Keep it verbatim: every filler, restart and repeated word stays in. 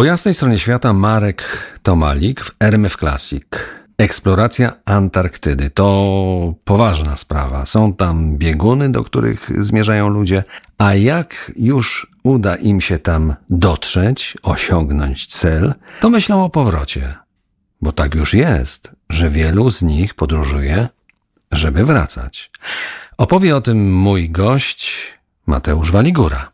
Po jasnej stronie świata Marek Tomalik w R M F Classic. Eksploracja Antarktydy to poważna sprawa. Są tam bieguny, do których zmierzają ludzie, a jak już uda im się tam dotrzeć, osiągnąć cel, to myślą o powrocie. Bo tak już jest, że wielu z nich podróżuje, żeby wracać. Opowie o tym mój gość Mateusz Waligura.